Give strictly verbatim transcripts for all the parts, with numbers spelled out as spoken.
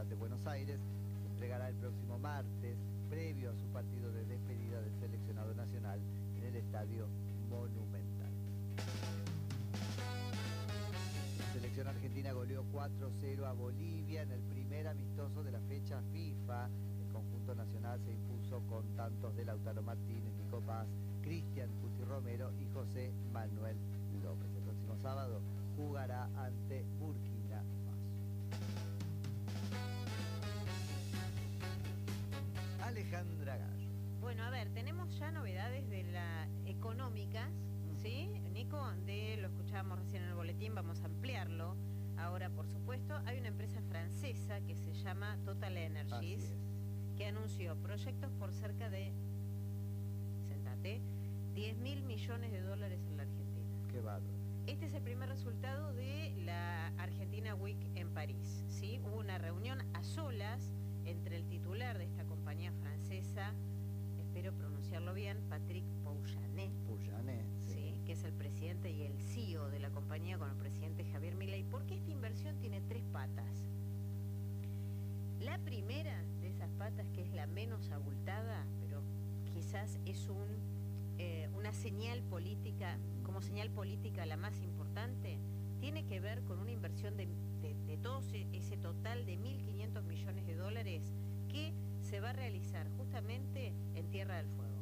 Ciudad de Buenos Aires. Se entregará el próximo martes, previo a su partido de despedida del seleccionado nacional en el Estadio Monumental. La selección argentina goleó cuatro cero a Bolivia en el primer amistoso de la fecha FIFA. El conjunto nacional se impuso con tantos de Lautaro Martínez, Nico Paz, Cristian Cuti Romero y José Manuel López. El próximo sábado jugará ante Burkina Faso. Alejandra Gallo. Bueno, a ver, tenemos ya novedades de las económicas, ¿sí? Nico, de lo escuchábamos recién en el boletín, vamos a ampliarlo. Ahora, por supuesto, hay una empresa francesa que se llama Total Energies, que anunció proyectos por cerca de, sentate, diez mil millones de dólares en la Argentina. Qué bárbaro. Este es el primer resultado de la Argentina Week en París, ¿sí? Hubo una reunión a solas entre el titular de esta compañía francesa, espero pronunciarlo bien, Patrick Pouyanné, Pouyanné, sí. sí, que es el presidente y el C E O de la compañía, con el presidente Javier Milei, porque esta inversión tiene tres patas. La primera de esas patas, que es la menos abultada, pero quizás es un, eh, una señal política, como señal política la más importante, tiene que ver con una inversión de, de, de todo ese total de mil quinientos millones de dólares que se va a realizar justamente en Tierra del Fuego.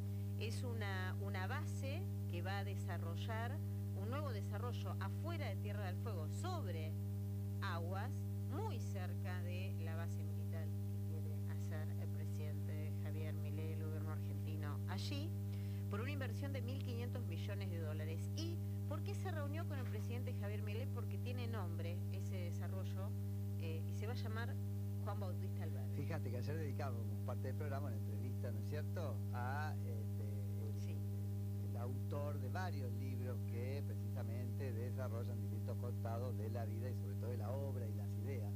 Es una, una base que va a desarrollar un nuevo desarrollo afuera de Tierra del Fuego, sobre aguas, muy cerca de la base militar que quiere hacer el presidente Javier Milei, el gobierno argentino, allí, por una inversión de mil quinientos millones de dólares. ¿Y por qué se reunió con el presidente Javier Milei? Porque tiene nombre ese desarrollo eh, y se va a llamar Juan Bautista Alberdi. Fíjate que ayer dedicamos parte del programa, una entrevista, ¿no es cierto?, a este, el, sí. el autor de varios libros que precisamente desarrollan distintos costados de la vida y sobre todo de la obra y las ideas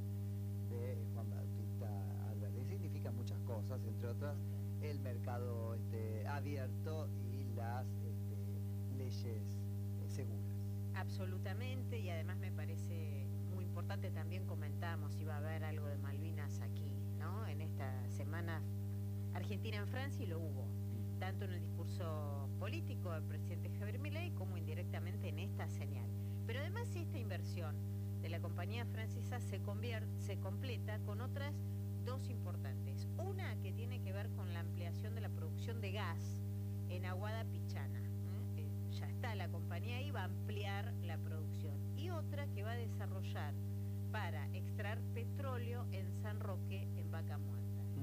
de Juan Bautista Alberdi. Significa muchas cosas, entre otras el mercado este, abierto y las este, leyes eh, seguras. Absolutamente, y además me parece muy importante, también comentamos si va a haber algo de Malvinas aquí, ¿no? En esta semana Argentina en Francia, y lo hubo, tanto en el discurso político del presidente Javier Milei como indirectamente en esta señal. Pero además esta inversión de la compañía francesa se, convierte, se completa con otras dos importantes. Una que tiene que ver con la ampliación de la producción de gas en Aguada Pichana. ¿eh? Eh, ya está la compañía ahí, va a ampliar la producción. Y otra que va a desarrollar para extraer petróleo en San Roque, en Vaca Muerta.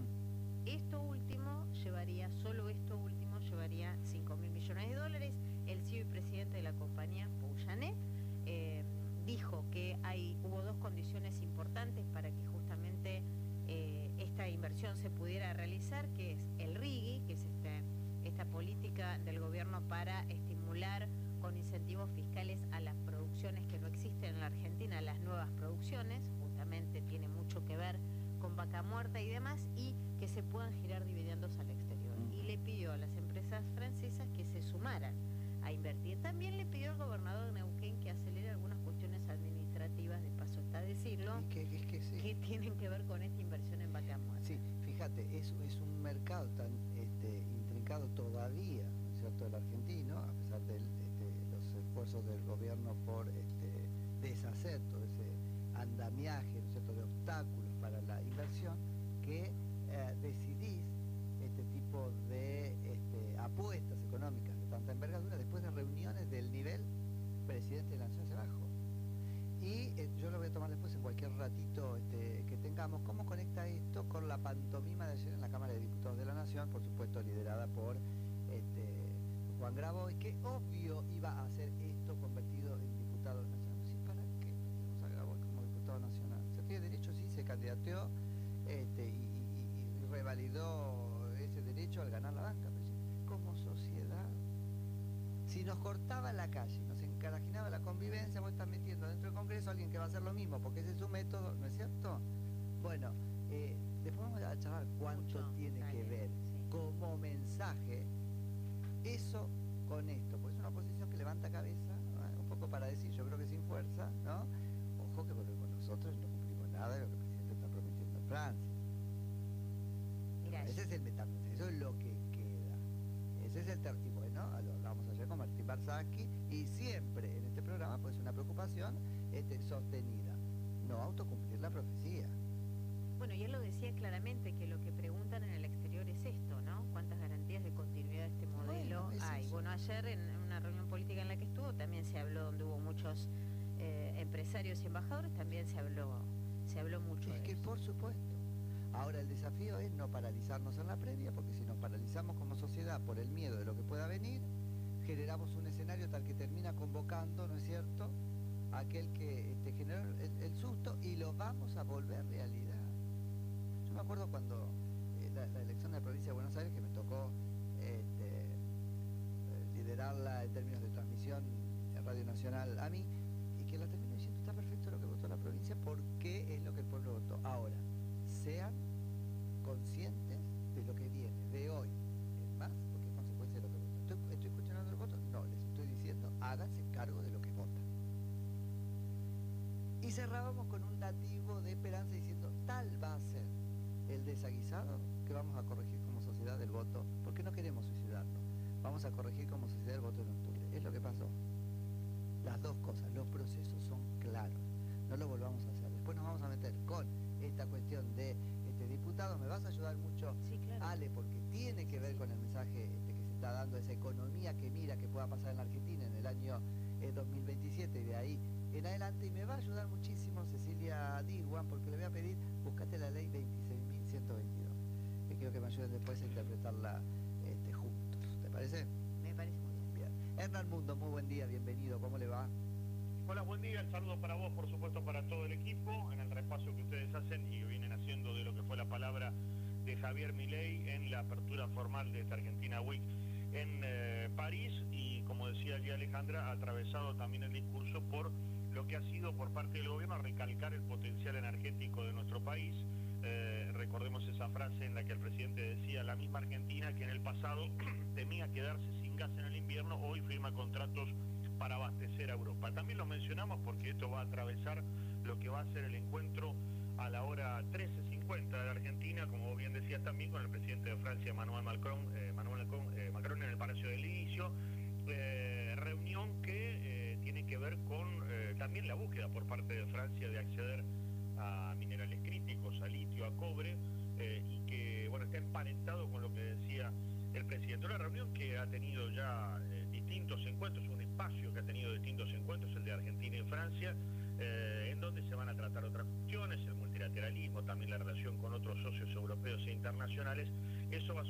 Mm. Esto último llevaría, solo esto último llevaría cinco mil millones de dólares. El C E O y presidente de la compañía, Pouyanné, eh, dijo que hay, hubo dos condiciones importantes para que justamente eh, esta inversión se pudiera realizar, que es el RIGI, que es este, esta política del gobierno para estimular con incentivos fiscales a las producciones que no existen en la Argentina, las nuevas producciones, justamente tiene mucho que ver con Vaca Muerta y demás, y que se puedan girar dividendos al exterior. Y le pidió a las empresas francesas que se sumaran a invertir. También le pidió al gobernador de Neuquén que acelere algunas cuestiones administrativas, de paso está a decirlo, que, es que, sí. que tienen que ver con esta inversión en Vaca Muerta. Sí, fíjate, es, es un mercado tan este, intrincado todavía, ¿no es cierto?, el argentino, a pesar de este, los esfuerzos del gobierno por este, deshacer todo ese andamiaje, ¿no es cierto?, de obstáculos para la inversión, que eh, decidís este tipo de este, apuestas económicas de tanta envergadura después de reuniones del nivel presidente de la Nación hacia abajo. Y eh, yo lo voy a tomar después en cualquier ratito este, que tengamos. ¿Cómo conecta esto con la pantomima de ayer en la Cámara de Diputados de la Nación? Por supuesto liderada por este, Juan Grabois, que obvio iba a hacer esto convertido en diputado nacional. ¿Sí? ¿Para qué tenemos a Grabois como diputado nacional? Se tiene derecho, sí, se candidateó este, y, y, y revalidó ese derecho al ganar la banca. Como sociedad, si nos cortaba la calle, nos encarajinaba la convivencia, vos estás metiendo dentro del Congreso a alguien que va a hacer lo mismo, porque ese es su método, ¿no es cierto? Bueno, eh, después vamos a charlar cuánto Mucho, tiene dale, que ver sí. como mensaje eso con esto, porque es una oposición que levanta cabeza, ¿no? Un poco para decir, yo creo que sin fuerza, ¿no? Ojo que volvemos nosotros, no cumplimos nada de lo que el presidente está prometiendo Francia. Mirá, Ese es el metamensaje, eso es lo que queda. Ese es el tertipo, ¿no? Lo hablamos ayer con Martín Barsaki, y siempre en este programa pues una preocupación este, sostenida, no autocumplir la profecía. bueno, y él lo decía claramente, que lo que preguntan en el exterior es esto, ¿no? ¿Cuántas garantías de continuidad de este modelo Bueno, es hay? eso. Bueno, ayer en una reunión política en la que estuvo también se habló, donde hubo muchos eh, empresarios y embajadores, también se habló, se habló mucho Es de que eso. por supuesto. Ahora el desafío es no paralizarnos en la previa, porque si nos paralizamos como sociedad por el miedo de lo que pueda venir, generamos un escenario tal que termina convocando, ¿no es cierto?, a aquel que este, generó el, el susto, y lo vamos a volver realidad. Yo me acuerdo cuando eh, la, la elección de la provincia de Buenos Aires, que me tocó este, eh, liderarla en términos de transmisión en Radio Nacional a mí, y que la termino diciendo, está perfecto lo que votó la provincia, porque es lo que el pueblo votó. Ahora, sean conscientes de lo que viene, de hoy, es más, porque es consecuencia de lo que votan. ¿Estoy, estoy cuestionando el voto? No, les estoy diciendo, háganse cargo de lo que votan. Y cerrábamos con un dativo de esperanza diciendo, tal va a ser el desaguisado que vamos a corregir como sociedad del voto, porque no queremos suicidarnos, vamos a corregir como sociedad el voto en octubre. Es lo que pasó. Las dos cosas, los procesos son claros, no lo volvamos a hacer. Después nos vamos a meter con esta cuestión de este, diputados. Me vas a ayudar mucho, Sí, claro. Ale, porque tiene que ver Sí. con el mensaje este, que se está dando, esa economía que mira que pueda pasar en la Argentina en el año eh, dos mil veintisiete y de ahí en adelante. Y me va a ayudar muchísimo Cecilia Diwan, porque le voy a pedir, buscate la ley veintiséis mil ciento veintidós, que quiero que me ayuden después a interpretarla este, juntos. ¿Te parece? Me parece muy bien. Bien. Hernán Mundo, muy buen día, bienvenido, ¿cómo le va? Hola, buen día, el saludo para vos, por supuesto, para todo el equipo, en el repaso que ustedes hacen y que vienen haciendo de lo que fue la palabra de Javier Milei en la apertura formal de esta Argentina Week en eh, París, y como decía aquí Alejandra, ha atravesado también el discurso por lo que ha sido por parte del gobierno recalcar el potencial energético de nuestro país. Eh, recordemos esa frase en la que el presidente decía, la misma Argentina que en el pasado temía quedarse sin gas en el invierno, hoy firma contratos para abastecer a Europa. También lo mencionamos porque esto va a atravesar lo que va a ser el encuentro a la hora trece cincuenta de la Argentina, como vos bien decías también, con el presidente de Francia, Emmanuel Macron, eh, Emmanuel Macron, eh, Macron en el Palacio del Licio, eh, reunión que eh, tiene que ver con eh, también la búsqueda por parte de Francia de acceder a minerales críticos, a litio, a cobre, eh, y que, bueno, está emparentado con lo que decía el presidente. Una reunión que ha tenido ya eh, distintos encuentros, un espacio que ha tenido distintos encuentros, el de Argentina y Francia, eh, en donde se van a tratar otras cuestiones, el multilateralismo, también la relación con otros socios europeos e internacionales. Eso va a